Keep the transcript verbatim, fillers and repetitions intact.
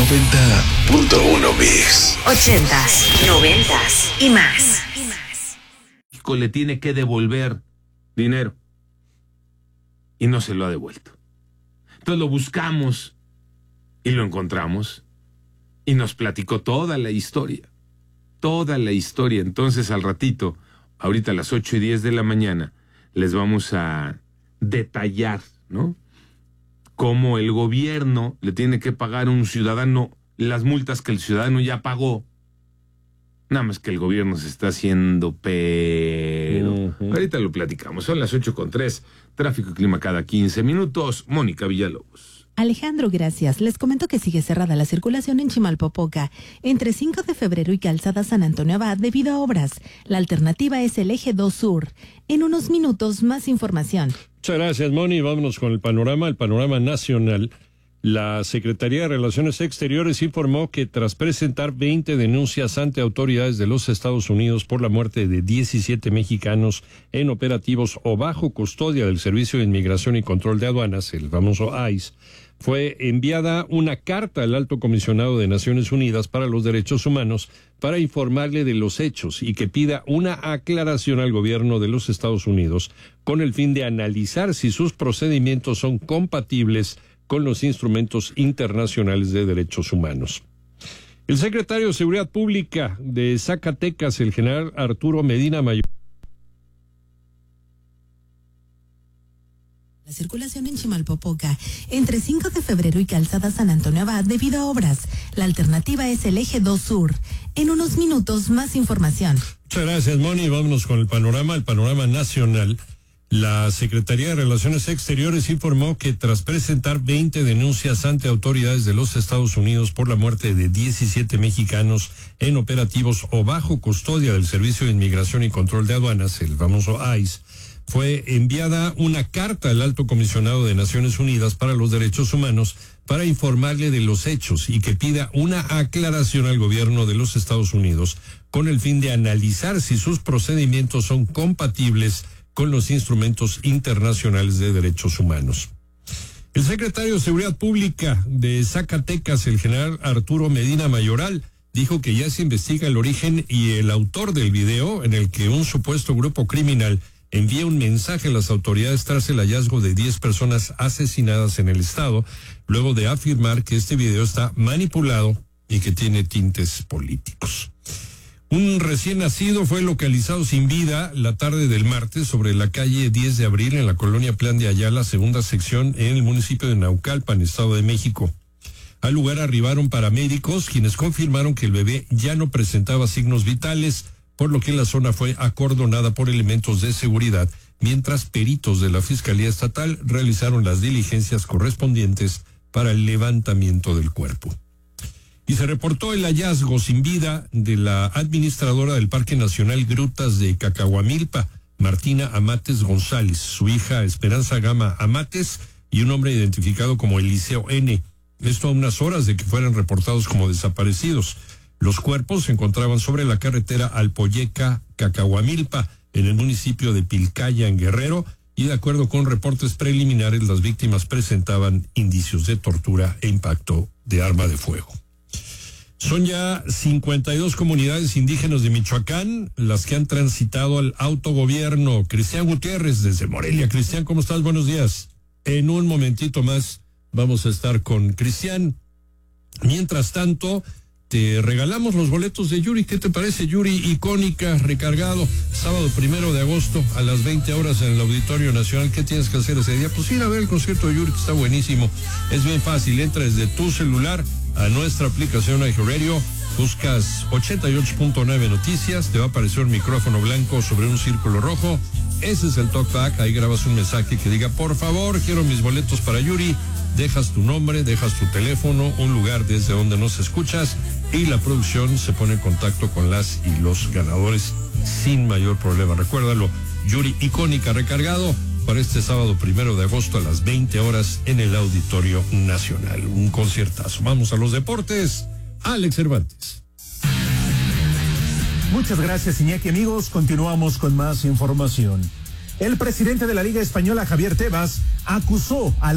noventa punto uno Mix. Ochentas, noventas y más. México le tiene que devolver dinero y no se lo ha devuelto. Entonces lo buscamos y lo encontramos y nos platicó toda la historia, toda la historia. Entonces al ratito, ahorita a las ocho y diez de la mañana, les vamos a detallar, ¿no?, cómo el gobierno le tiene que pagar a un ciudadano las multas que el ciudadano ya pagó. Nada más que el gobierno se está haciendo, pero... Uh-huh. Ahorita lo platicamos. Son las ocho con tres. Tráfico y clima cada quince minutos. Mónica Villalobos. Alejandro, gracias. Les comento que sigue cerrada la circulación en Chimalpopoca, entre cinco de febrero y Calzada San Antonio Abad, debido a obras. La alternativa es el eje dos Sur. En unos minutos, más información. Muchas gracias, Moni. Vámonos con el panorama, el panorama nacional. La Secretaría de Relaciones Exteriores informó que tras presentar veinte denuncias ante autoridades de los Estados Unidos por la muerte de diecisiete mexicanos en operativos o bajo custodia del Servicio de Inmigración y Control de Aduanas, el famoso I C E, fue enviada una carta al Alto Comisionado de Naciones Unidas para los Derechos Humanos para informarle de los hechos y que pida una aclaración al gobierno de los Estados Unidos con el fin de analizar si sus procedimientos son compatibles con los instrumentos internacionales de derechos humanos. El secretario de Seguridad Pública de Zacatecas, el general Arturo Medina Mayor. La circulación en Chimalpopoca, entre cinco de febrero y Calzada San Antonio Abad, debido a obras. La alternativa es el eje dos Sur. En unos minutos, más información. Muchas gracias, Moni. Vámonos con el panorama, el panorama nacional. La Secretaría de Relaciones Exteriores informó que tras presentar veinte denuncias ante autoridades de los Estados Unidos por la muerte de diecisiete mexicanos en operativos o bajo custodia del Servicio de Inmigración y Control de Aduanas, el famoso I C E, fue enviada una carta al Alto Comisionado de Naciones Unidas para los Derechos Humanos para informarle de los hechos y que pida una aclaración al gobierno de los Estados Unidos con el fin de analizar si sus procedimientos son compatibles con los instrumentos internacionales de derechos humanos. El secretario de Seguridad Pública de Zacatecas, el general Arturo Medina Mayoral, dijo que ya se investiga el origen y el autor del video en el que un supuesto grupo criminal envía un mensaje a las autoridades tras el hallazgo de diez personas asesinadas en el estado, luego de afirmar que este video está manipulado y que tiene tintes políticos. Un recién nacido fue localizado sin vida la tarde del martes sobre la calle diez de abril en la colonia Plan de Ayala, segunda sección, en el municipio de Naucalpan, Estado de México. Al lugar arribaron paramédicos, quienes confirmaron que el bebé ya no presentaba signos vitales, por lo que la zona fue acordonada por elementos de seguridad, mientras peritos de la Fiscalía Estatal realizaron las diligencias correspondientes para el levantamiento del cuerpo. Y se reportó el hallazgo sin vida de la administradora del Parque Nacional Grutas de Cacahuamilpa, Martina Amates González, su hija Esperanza Gama Amates y un hombre identificado como Eliseo N. Esto a unas horas de que fueran reportados como desaparecidos. Los cuerpos se encontraban sobre la carretera Alpoyeca-Cacahuamilpa, en el municipio de Pilcaya, en Guerrero, y de acuerdo con reportes preliminares, las víctimas presentaban indicios de tortura e impacto de arma de fuego. Son ya cincuenta y dos comunidades indígenas de Michoacán las que han transitado al autogobierno. Cristian Gutiérrez, desde Morelia. Cristian, ¿cómo estás? Buenos días. En un momentito más vamos a estar con Cristian. Mientras tanto, te regalamos los boletos de Yuri. ¿Qué te parece, Yuri? Icónica, recargado, sábado primero de agosto a las veinte horas en el Auditorio Nacional. ¿Qué tienes que hacer ese día? Pues ir a ver el concierto de Yuri, que está buenísimo. Es bien fácil, entra desde tu celular a nuestra aplicación iHeartRadio, buscas ochenta y ocho punto nueve Noticias, te va a aparecer un micrófono blanco sobre un círculo rojo. Ese es el talkback, ahí grabas un mensaje que diga, por favor, quiero mis boletos para Yuri. Dejas tu nombre, dejas tu teléfono, un lugar desde donde nos escuchas y la producción se pone en contacto con las y los ganadores sin mayor problema. Recuérdalo, Yuri Icónica, recargado para este sábado primero de agosto a las veinte horas en el Auditorio Nacional. Un conciertazo. Vamos a los deportes. Alex Cervantes. Muchas gracias, Iñaki. Amigos, continuamos con más información. El presidente de la Liga Española, Javier Tebas, acusó a